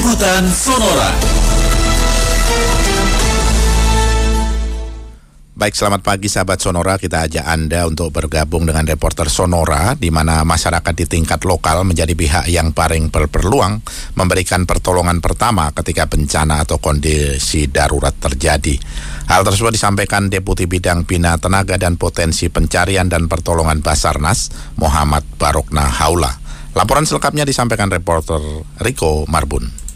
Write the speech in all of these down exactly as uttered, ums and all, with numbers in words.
Liputan Sonora. Baik, selamat pagi sahabat Sonora. Kita ajak Anda untuk bergabung dengan reporter Sonora, di mana masyarakat di tingkat lokal menjadi pihak yang paling berpeluang memberikan pertolongan pertama ketika bencana atau kondisi darurat terjadi. Hal tersebut disampaikan Deputi Bidang Bina Tenaga dan Potensi Pencarian dan Pertolongan Basarnas, Muhammad Barokna Haula. Laporan selengkapnya disampaikan reporter Riko Marbun.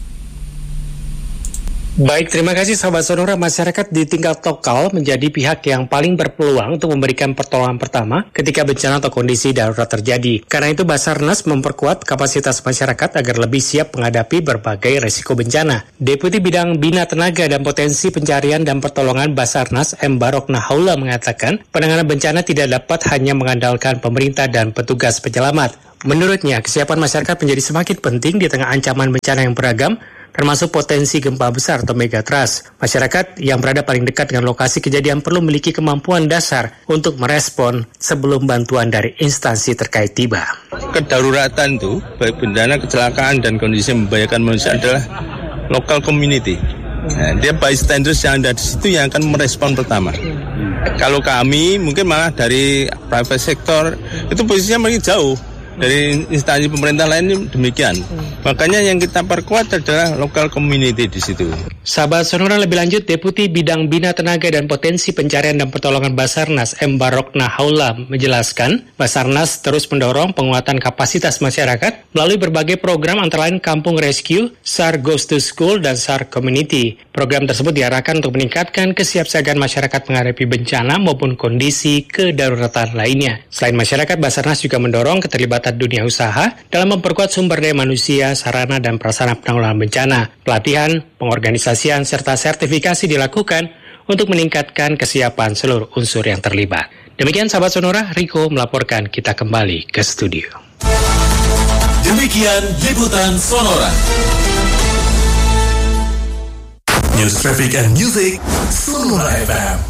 Baik, terima kasih sahabat Sonora. Masyarakat di tingkat lokal menjadi pihak yang paling berpeluang untuk memberikan pertolongan pertama ketika bencana atau kondisi darurat terjadi. Karena itu Basarnas memperkuat kapasitas masyarakat agar lebih siap menghadapi berbagai resiko bencana. Deputi Bidang Bina Tenaga dan Potensi Pencarian dan Pertolongan Basarnas, M. Barokna Haula mengatakan, penanganan bencana tidak dapat hanya mengandalkan pemerintah dan petugas penyelamat. Menurutnya, kesiapan masyarakat menjadi semakin penting di tengah ancaman bencana yang beragam, termasuk potensi gempa besar atau megatrust. Masyarakat yang berada paling dekat dengan lokasi kejadian perlu memiliki kemampuan dasar untuk merespon sebelum bantuan dari instansi terkait tiba. Kedaruratan itu, baik bencana, kecelakaan, dan kondisi membahayakan manusia adalah local community. Nah, dia bystanders yang ada di situ yang akan merespon pertama. Kalau kami, mungkin malah dari private sector, itu posisinya makin jauh. Dari instansi pemerintah lain demikian. Makanya yang kita perkuat adalah local community di situ. Sahabat Sonora, lebih lanjut, Deputi Bidang Bina Tenaga dan Potensi Pencarian dan Pertolongan Basarnas, M. Barokna Haula menjelaskan, Basarnas terus mendorong penguatan kapasitas masyarakat melalui berbagai program antara lain Kampung Rescue, S A R Goes to School, dan S A R Community. Program tersebut diarahkan untuk meningkatkan kesiapsiagaan masyarakat menghadapi bencana maupun kondisi kedaruratan lainnya. Selain masyarakat, Basarnas juga mendorong keterlibatan dunia usaha dalam memperkuat sumber daya manusia, sarana dan prasarana penanggulangan bencana. Pelatihan, pengorganisasian, serta sertifikasi dilakukan untuk meningkatkan kesiapan seluruh unsur yang terlibat. Demikian sahabat Sonora, Riko melaporkan. Kita kembali ke studio. Demikian Liputan Sonora. News, Traffic, and Music Sonora F M.